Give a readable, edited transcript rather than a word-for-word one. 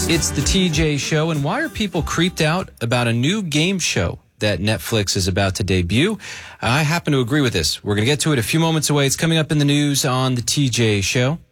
It's the TJ Show, and why are people creeped out about a new game show that Netflix is about to debut? I happen to agree with this. We're going to get to it a few moments away. It's coming up in the news on the TJ Show.